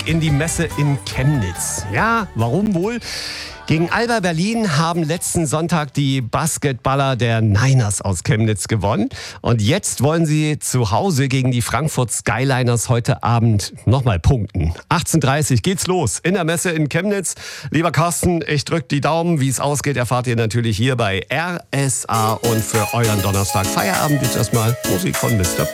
in die Messe in Chemnitz. Ja, warum wohl? Gegen Alba Berlin haben letzten Sonntag die Basketballer der Niners aus Chemnitz gewonnen. Und jetzt wollen sie zu Hause gegen die Frankfurt Skyliners heute Abend nochmal punkten. 18:30 Uhr geht's los in der Messe in Chemnitz. Lieber Carsten, ich drück die Daumen. Wie es ausgeht, erfahrt ihr natürlich hier bei RSA. Und für euren Donnerstag Feierabend jetzt erstmal Musik von Mr.